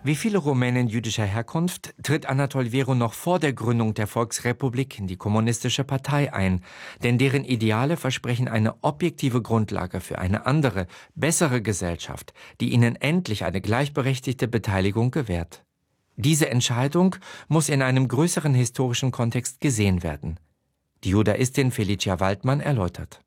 Wie viele Rumänen jüdischer Herkunft tritt Anatol Vero noch vor der Gründung der Volksrepublik in die Kommunistische Partei ein, denn deren Ideale versprechen eine objektive Grundlage für eine andere, bessere Gesellschaft, die ihnen endlich eine gleichberechtigte Beteiligung gewährt. Diese Entscheidung muss in einem größeren historischen Kontext gesehen werden. Die Judaistin Felicia Waldmann erläutert.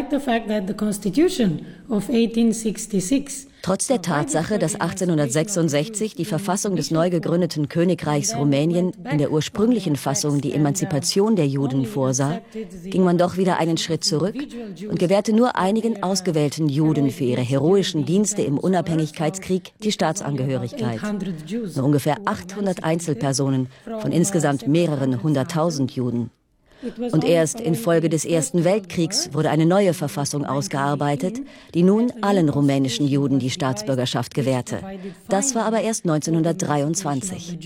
Trotz der Tatsache, dass 1866 die Verfassung des neu gegründeten Königreichs Rumänien in der ursprünglichen Fassung die Emanzipation der Juden vorsah, ging man doch wieder einen Schritt zurück und gewährte nur einigen ausgewählten Juden für ihre heroischen Dienste im Unabhängigkeitskrieg die Staatsangehörigkeit. Nur ungefähr 800 Einzelpersonen von insgesamt mehreren 100.000 Juden. Und erst infolge des Ersten Weltkriegs wurde eine neue Verfassung ausgearbeitet, die nun allen rumänischen Juden die Staatsbürgerschaft gewährte. Das war aber erst 1923.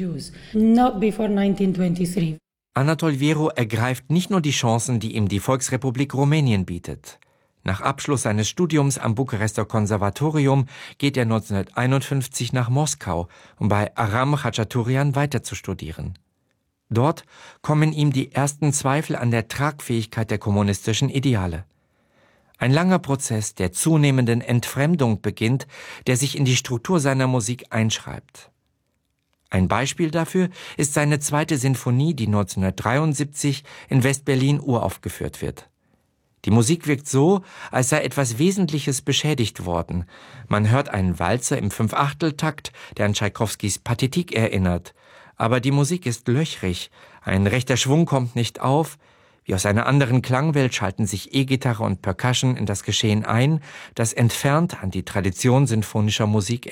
Anatol Vero ergreift nicht nur die Chancen, die ihm die Volksrepublik Rumänien bietet. Nach Abschluss seines Studiums am Bukarester Konservatorium geht er 1951 nach Moskau, um bei Aram Khachaturian weiter zu studieren. Dort kommen ihm die ersten Zweifel an der Tragfähigkeit der kommunistischen Ideale. Ein langer Prozess der zunehmenden Entfremdung beginnt, der sich in die Struktur seiner Musik einschreibt. Ein Beispiel dafür ist seine zweite Sinfonie, die 1973 in West-Berlin uraufgeführt wird. Die Musik wirkt so, als sei etwas Wesentliches beschädigt worden. Man hört einen Walzer im 5/8-Takt, der an Tschaikowskis Pathetik erinnert. Aber die Musik ist löchrig, ein rechter Schwung kommt nicht auf. Wie aus einer anderen Klangwelt schalten sich E-Gitarre und Percussion in das Geschehen ein, das entfernt an die Tradition sinfonischer Musik